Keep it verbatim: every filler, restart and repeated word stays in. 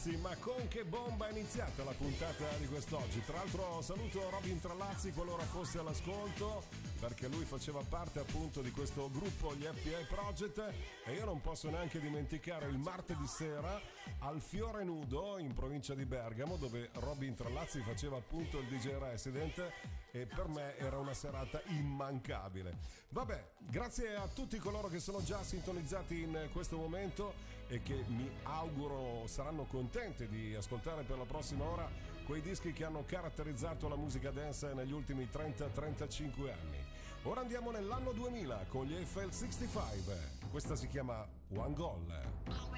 Sì, ma con che bomba è iniziata la puntata di quest'oggi. Tra l'altro saluto Robin Trallazzi qualora fosse all'ascolto, perché lui faceva parte appunto di questo gruppo, gli F P I Project, e io non posso neanche dimenticare il martedì sera al Fiore Nudo in provincia di Bergamo, dove Robin Trallazzi faceva appunto il D J resident, e per me era una serata immancabile. Vabbè, grazie a tutti coloro che sono già sintonizzati in questo momento e che mi auguro saranno contenti di ascoltare per la prossima ora quei dischi che hanno caratterizzato la musica dance negli ultimi trenta trentacinque anni. Ora andiamo nell'anno duemila con gli Eiffel sessantacinque. Questa si chiama One Goal.